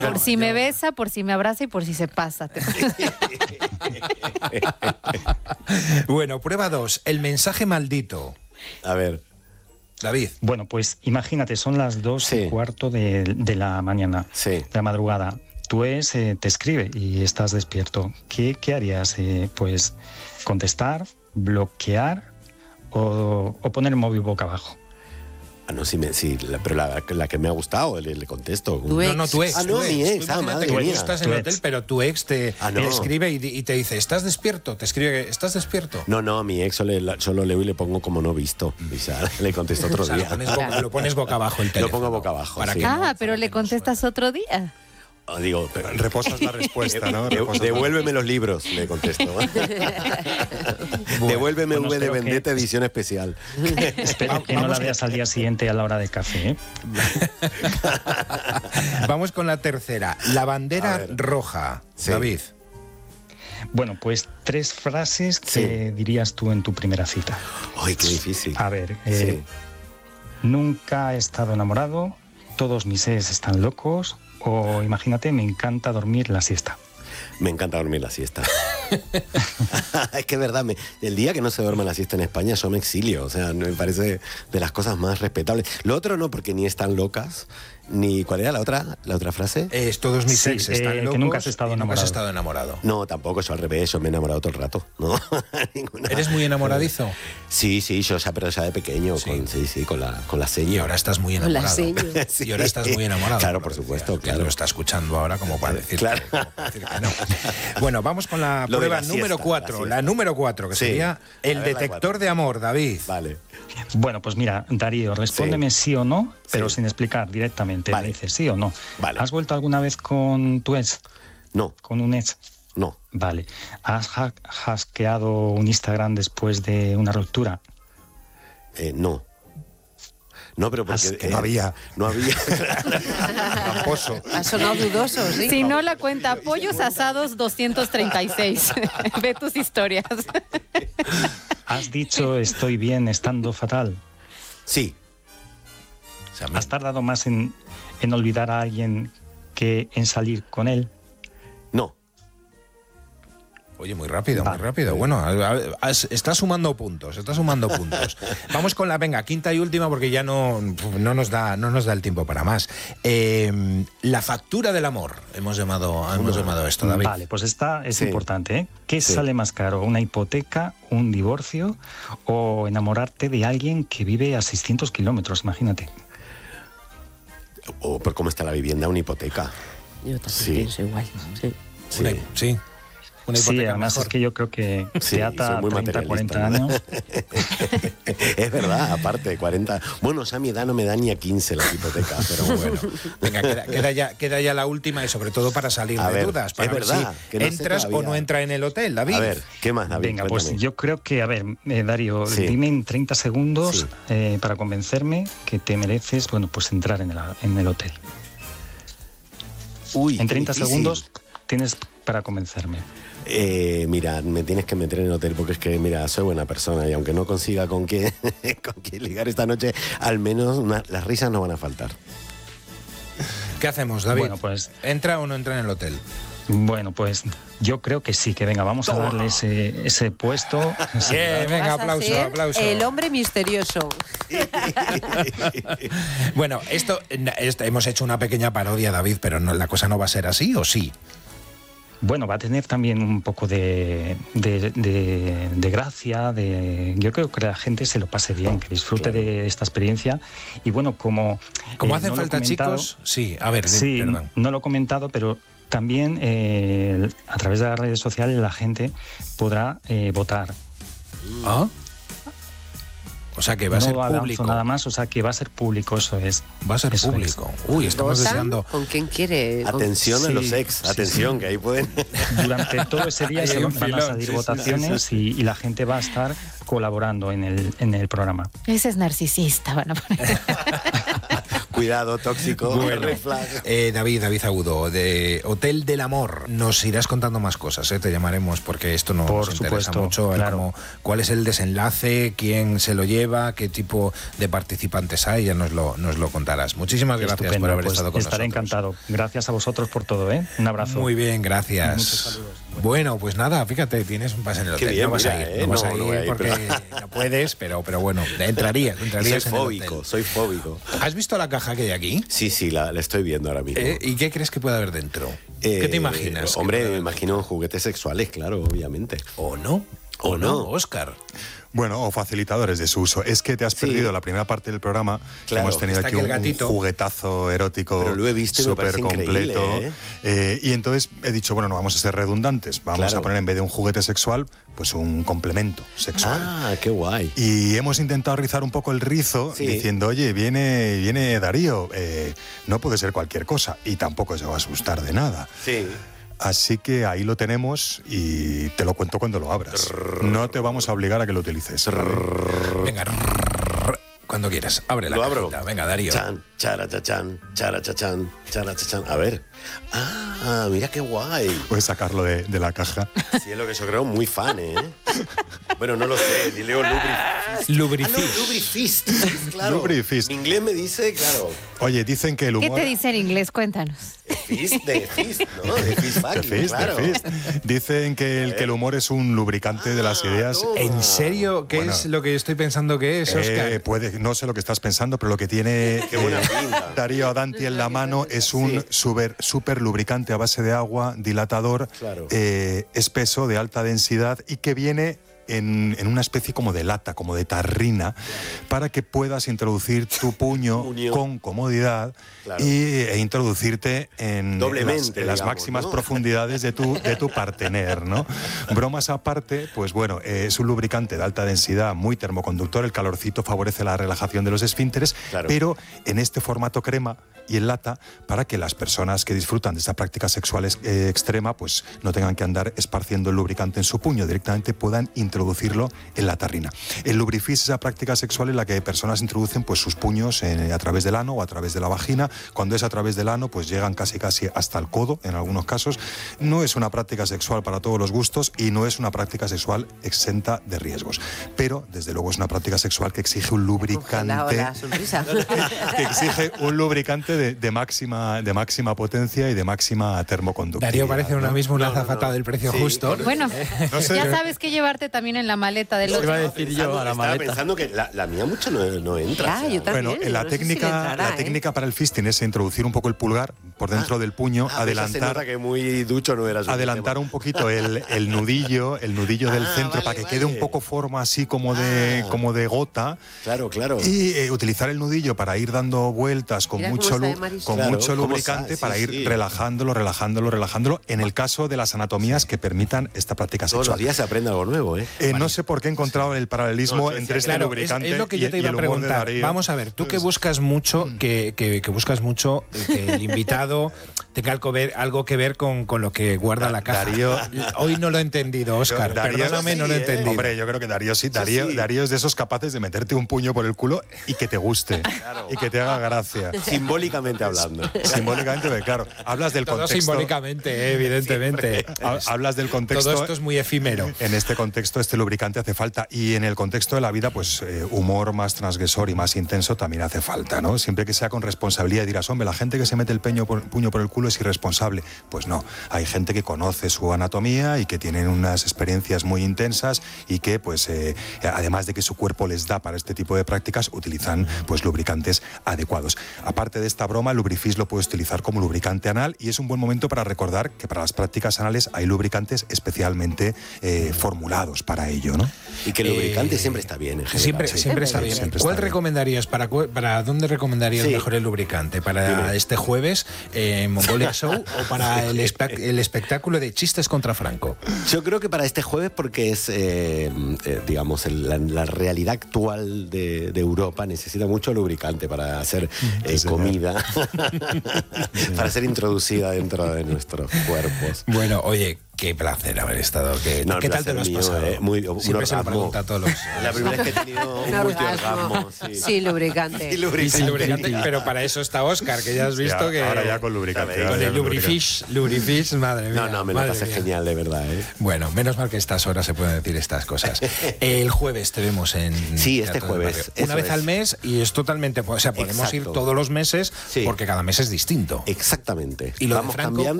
Por si me besa, por si me abraza y por si se pasa. Bueno, prueba 2. El mensaje maldito. A ver. David. Bueno, pues imagínate, son las 2:15 de la mañana, de la madrugada. Tu ex te escribe y estás despierto. ¿Qué harías? Pues contestar, bloquear o poner el móvil boca abajo. No, pero la que me ha gustado, le contesto. No, tu ex. Mi ex. Madre mía. Tú estás en el hotel, pero tu ex te escribe y te dice, ¿estás despierto? Te escribe, ¿estás despierto? No, mi ex solo leo y le pongo como no visto. Le contesto otro día. Lo pones boca abajo el teléfono. Lo pongo boca abajo, sí. Pero le contestas otro día. Digo, reposas la respuesta, ¿no? Devuélveme los libros, le contesto. Devuélveme V de Vendetta edición especial. Espero que no la veas al día siguiente a la hora del café, ¿eh? Vamos con la tercera. La bandera roja. Sí. David. Bueno, pues 3 frases que dirías tú en tu primera cita. ¡Ay, qué difícil! A ver, nunca he estado enamorado, todos mis ex están locos, o imagínate, me encanta dormir la siesta. Me encanta dormir la siesta. Es que es verdad, el día que no se duerme la siesta en España yo me exilio, o sea, me parece de las cosas más respetables. Lo otro no, porque ni están locas, ni... ¿Cuál era la otra frase? Todos mis ex están locos. Que nunca has estado enamorado. No, tampoco, eso al revés, yo me he enamorado todo el rato, ¿no? ¿Eres muy enamoradizo? Sí, yo pero ya de pequeño, con la seña. Y ahora estás muy enamorado. Con la sí. Y ahora estás muy enamorado. Claro, por supuesto, claro. Lo está escuchando ahora como para decir, claro. decir que no. Bueno, vamos con la prueba número 4. La número 4, que sería el detector de amor, David. Vale. Bueno, pues mira, Darío, respóndeme sí o no, pero sin explicar directamente. Vale. Me dices sí o no. Vale. ¿Has vuelto alguna vez con tu ex? No. ¿Con un ex? No. Vale. ¿Has hackeado un Instagram después de una ruptura? No. No, pero porque no había. Tramposo. Ha sonado dudoso, ¿sí? Si no, la cuenta Pollos Asados 236. Ve tus historias. ¿Has dicho estoy bien estando fatal? Sí. ¿Has tardado más en olvidar a alguien que en salir con él? No. Oye, muy rápido, muy rápido. Bueno, está sumando puntos. Vamos con la, quinta y última, porque ya no nos da el tiempo para más. La factura del amor, hemos llamado esto, David. Vale, pues esta es importante, ¿eh? ¿Qué sale más caro? ¿Una hipoteca, un divorcio o enamorarte de alguien que vive a 600 kilómetros? Imagínate. Pero ¿cómo está la vivienda? Una hipoteca. Yo también pienso igual. Sí. Sí, además es que yo creo que te ata a 30, 40 años. Es verdad, aparte, 40... Bueno, a mi edad no me da ni a 15 las hipotecas, pero bueno. Venga, queda ya la última y sobre todo para salir de dudas. Para ver si entras o no entra en el hotel, David. A ver, ¿qué más, David? Venga, pues yo creo que, Darío, dime en 30 segundos para convencerme que te mereces, pues entrar en el hotel. Uy, en 30 segundos tienes para convencerme. Mira, me tienes que meter en el hotel porque es que, mira, soy buena persona y aunque no consiga con quién ligar esta noche, al menos las risas no van a faltar. ¿Qué hacemos, David? Bueno, pues, ¿entra o no entra en el hotel? Bueno, pues yo creo que sí, que venga, vamos a darle ese puesto. Venga, aplauso. El hombre misterioso. Bueno, esto hemos hecho una pequeña parodia, David, pero la cosa no va a ser así, ¿o sí? Bueno, va a tener también un poco de gracia, yo creo que la gente se lo pase bien, que disfrute de esta experiencia. Y bueno, como hacen falta chicos, sí, a ver, sí, perdón. No lo he comentado, pero también a través de las redes sociales la gente podrá votar. ¿Ah? O sea que va a ser público. Nada más, o sea que va a ser público, eso es. Va a ser público. Uy, estamos deseando. ¿Con quién quiere? Atención a los ex, atención, que ahí pueden. Durante todo ese día van a salir votaciones y la gente va a estar colaborando en el programa. Ese es narcisista, van a poner. Cuidado, tóxico. Bueno, David Agudo, de Hotel del Amor. Nos irás contando más cosas, te llamaremos porque esto nos interesa mucho. Claro. ¿Cuál es el desenlace? ¿Quién se lo lleva? ¿Qué tipo de participantes hay? Ya nos lo contarás. Muchísimas gracias por haber estado con nosotros. Estaré encantado. Gracias a vosotros por todo, Un abrazo. Muy bien, gracias. Muchos saludos. Bueno, pues nada, fíjate, tienes un pase en el hotel. Bien, no vas a ir porque no puedes, pero bueno, entrarías Soy fóbico. ¿Has visto la caja que hay aquí? Sí, la estoy viendo ahora mismo. ¿Y qué crees que puede haber dentro? ¿Qué te imaginas? Hombre, me imagino juguetes sexuales, claro, obviamente. ¿O no? ¿O no, Óscar? Bueno, o facilitadores de su uso. Es que te has perdido la primera parte del programa. Claro, hemos tenido aquí un juguetazo erótico. Pero lo he visto, súper completo. Y entonces he dicho, bueno, no vamos a ser redundantes. Vamos a poner en vez de un juguete sexual, pues un complemento sexual. Ah, qué guay. Y hemos intentado rizar un poco el rizo diciendo, oye, viene Darío, no puede ser cualquier cosa y tampoco se va a asustar de nada. Sí. Así que ahí lo tenemos y te lo cuento cuando lo abras. No te vamos a obligar a que lo utilices. Venga, cuando quieras. Abre la cajita. Venga, Darío. Chan, charachachan, charachachan, charachachan. A ver. Ah, mira qué guay. Puedes sacarlo de la caja. Sí, es lo que yo creo, muy fan, Bueno, no lo sé, ni leo Lubrifist. Lubrifist, claro. Lubrifist. Mi inglés me dice, claro. Oye, dicen que el humor... ¿Qué te dice en inglés? Cuéntanos. De fist, ¿no? De fist fucking, claro. Dicen que el humor es un lubricante de las ideas. No. ¿En serio? ¿Qué es lo que estoy pensando que es, Óscar? No sé lo que estás pensando, pero lo que tiene Darío Adanti en la mano es un súper lubricante a base de agua, dilatador, espeso, de alta densidad y que viene en una especie como de lata, como de tarrina, para que puedas introducir tu puño con comodidad e introducirte en las máximas profundidades de tu partener, ¿no? Bromas aparte, pues bueno, es un lubricante de alta densidad, muy termoconductor, el calorcito favorece la relajación de los esfínteres, pero en este formato crema y en lata, para que las personas que disfrutan de esta práctica sexual extrema pues no tengan que andar esparciendo el lubricante en su puño, directamente puedan introducirlo en la tarrina. El lubrifist es esa práctica sexual en la que personas introducen pues sus puños a través del ano o a través de la vagina. Cuando es a través del ano pues llegan casi hasta el codo en algunos casos. No es una práctica sexual para todos los gustos y no es una práctica sexual exenta de riesgos, pero desde luego es una práctica sexual que exige un lubricante que exige un lubricante de máxima potencia y de máxima termoconductividad. Darío parece ahora mismo una azafata del precio justo. Bueno, ya sabes que llevarte también en la maleta del otro. Iba a decir yo a la maleta. Estaba pensando que la mía mucho no entra. Yo también. Bueno, la técnica para el fisting es introducir un poco el pulgar por dentro del puño, adelantar. Se nota que muy ducho no era. Adelantar un poquito el nudillo del centro para que quede un poco forma así como de gota. Claro. Y utilizar el nudillo para ir dando vueltas con mucho lubricante para ir relajándolo. En el caso de las anatomías que permitan esta práctica sexual. Todos los días se aprende algo nuevo, No sé por qué he encontrado el paralelismo entre este lubricante es lo que yo te iba a preguntar. Vamos a ver, tú que buscas mucho que el invitado tenga algo que ver con lo que guarda la caja. Darío, hoy no lo he entendido, Óscar. Perdóname, no lo he entendido. Hombre, yo creo que Darío sí. Darío es de esos capaces de meterte un puño por el culo y que te guste. Y que te haga gracia. Simbólicamente hablando. Simbólicamente, claro. Hablas del contexto. Simbólicamente, evidentemente. Hablas del contexto. Todo esto es muy efímero. En este contexto, este lubricante hace falta. Y en el contexto de la vida, pues humor más transgresor y más intenso también hace falta, ¿no? Siempre que sea con responsabilidad. Dirás, hombre, la gente que se mete el puño por el culo es irresponsable. Pues no. Hay gente que conoce su anatomía y que tienen unas experiencias muy intensas y que, pues, además de que su cuerpo les da para este tipo de prácticas, utilizan, pues, lubricantes adecuados. Aparte de esta broma, el lubrifist lo puedes utilizar como lubricante anal y es un buen momento para recordar que para las prácticas anales hay lubricantes especialmente formulados para ello, ¿no? Y que el lubricante siempre está bien, en general. Siempre está bien. ¿Cuál recomendarías? ¿Para dónde recomendarías mejor el lubricante? ¿Para este jueves en Mongolia Show o para el espectáculo de Chistes contra Franco? Yo creo que para este jueves porque es, digamos, la realidad actual de Europa necesita mucho lubricante para hacer comida, para ser introducida dentro de nuestros cuerpos. Bueno, oye, Qué placer haber estado. No, ¿Qué tal te lo has pasado? Siempre se lo pregunta a todos los... La primera vez que he tenido un multiorgasmo. Sí, lubricante. Y lubricante. Pero para eso está Óscar, que ya has visto que... Ahora ya con lubricante. Con el Lubrifish, madre mía. No, me lo pasé genial, de verdad. Bueno, menos mal que a estas horas se pueden decir estas cosas. El jueves te vemos en... Sí, este jueves. Una vez al mes y es totalmente... O sea, podemos ir todos los meses porque cada mes es distinto. Exactamente. Y lo vamos de Franco, cambiando.